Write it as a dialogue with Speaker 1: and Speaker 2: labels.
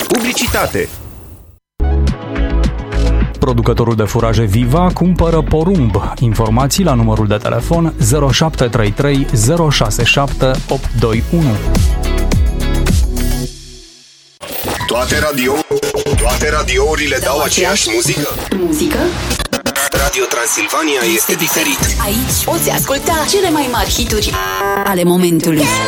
Speaker 1: Publicitate.
Speaker 2: Producătorul de furaje Viva cumpără porumb. Informații la numărul de telefon 0733 067 821.
Speaker 1: Toate radiourile dau aceeași muzică?
Speaker 3: Muzică?
Speaker 1: Radio Transilvania este diferit.
Speaker 3: Aici poți asculta cele mai mari hituri ale momentului.